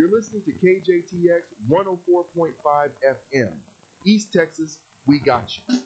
You're listening to KJTX 104.5 FM. East Texas, we got you.